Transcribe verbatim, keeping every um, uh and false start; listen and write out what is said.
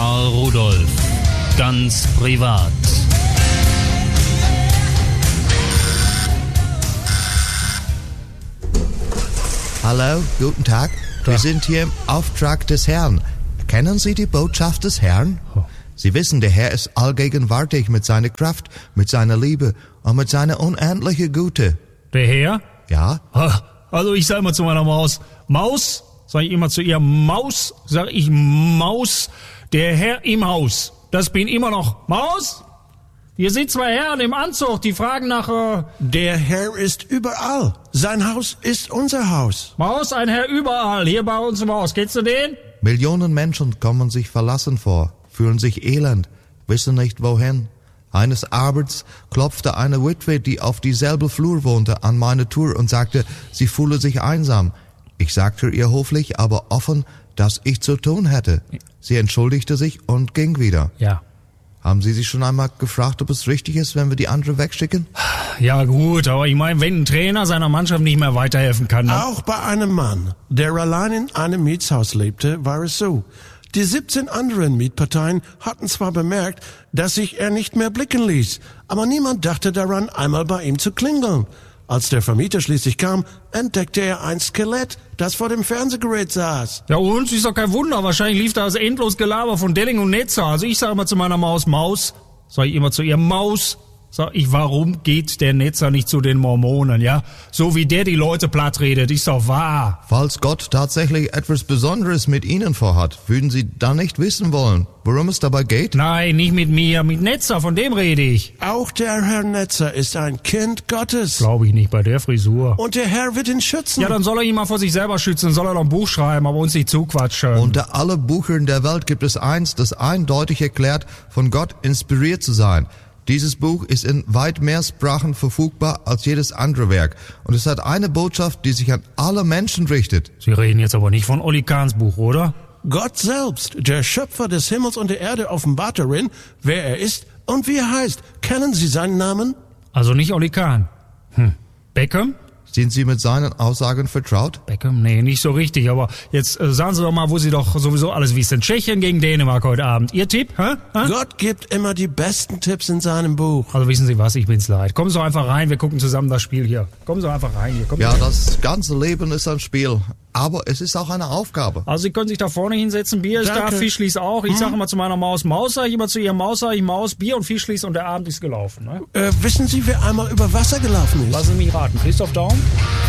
Karl Rudolf. Ganz privat. Hallo, guten Tag. Wir sind hier im Auftrag des Herrn. Kennen Sie die Botschaft des Herrn? Sie wissen, der Herr ist allgegenwärtig mit seiner Kraft, mit seiner Liebe und mit seiner unendlichen Güte. Der Herr? Ja? Also ich sage immer zu meiner Maus, Maus, sage ich immer zu ihr, Maus, sage ich Maus, der Herr im Haus. Das bin immer noch Maus. Hier sind zwei Herren im Anzug, die fragen nach... Äh Der Herr ist überall. Sein Haus ist unser Haus. Maus, ein Herr überall, hier bei uns im Haus. Kennst du den? Millionen Menschen kommen sich verlassen vor, fühlen sich elend, wissen nicht wohin. Eines Abends klopfte eine Witwe, die auf dieselbe Flur wohnte, an meine Tür und sagte, sie fühle sich einsam. Ich sagte ihr höflich, aber offen, dass ich zu tun hätte. Sie entschuldigte sich und ging wieder. Ja. Haben Sie sich schon einmal gefragt, ob es richtig ist, wenn wir die andere wegschicken? Ja gut, aber ich meine, wenn ein Trainer seiner Mannschaft nicht mehr weiterhelfen kann... Dann Auch bei einem Mann, der allein in einem Mietshaus lebte, war es so. Die siebzehn anderen Mietparteien hatten zwar bemerkt, dass sich er nicht mehr blicken ließ, aber niemand dachte daran, einmal bei ihm zu klingeln. Als der Vermieter schließlich kam, entdeckte er ein Skelett, das vor dem Fernsehgerät saß. Ja und? Ist doch kein Wunder. Wahrscheinlich lief da das endlos Gelaber von Delling und Netzer. Also ich sage immer zu meiner Maus, Maus. Sag ich immer zu ihr, Maus. Sag ich, warum geht der Netzer nicht zu den Mormonen, ja? So wie der die Leute platt redet, ist doch wahr. Falls Gott tatsächlich etwas Besonderes mit Ihnen vorhat, würden Sie dann nicht wissen wollen, worum es dabei geht? Nein, nicht mit mir, mit Netzer, von dem rede ich. Auch der Herr Netzer ist ein Kind Gottes. Glaube ich nicht, bei der Frisur. Und der Herr wird ihn schützen. Ja, dann soll er ihn mal vor sich selber schützen, soll er doch ein Buch schreiben, aber uns nicht zuquatschen. Unter alle Büchern der Welt gibt es eins, das eindeutig erklärt, von Gott inspiriert zu sein. Dieses Buch ist in weit mehr Sprachen verfügbar als jedes andere Werk. Und es hat eine Botschaft, die sich an alle Menschen richtet. Sie reden jetzt aber nicht von Olli Kahns Buch, oder? Gott selbst, der Schöpfer des Himmels und der Erde, offenbart darin, wer er ist und wie er heißt. Kennen Sie seinen Namen? Also nicht Olli Kahn. Hm. Beckham? Sind Sie mit seinen Aussagen vertraut? Beckham? Nee, nicht so richtig, aber jetzt äh, sagen Sie doch mal, wo Sie doch sowieso alles wissen. Tschechien gegen Dänemark heute Abend. Ihr Tipp, hä? hä? Gott gibt immer die besten Tipps in seinem Buch. Also wissen Sie was, ich bin's leid. Kommen Sie doch einfach rein, wir gucken zusammen das Spiel hier. Kommen Sie doch einfach rein hier. Kommen Ja, Sie. das ganze Leben ist ein Spiel. Aber es ist auch eine Aufgabe. Also Sie können sich da vorne hinsetzen, Bier ist Danke. da, Fischlis auch. Ich Hm? sage immer zu meiner Maus, Maus, sag ich immer zu ihr, Maus, sag ich Maus, Bier und Fischlis und der Abend ist gelaufen. Ne? Äh, wissen Sie, wer einmal über Wasser gelaufen ist? Lassen Sie mich raten, Christoph Daum?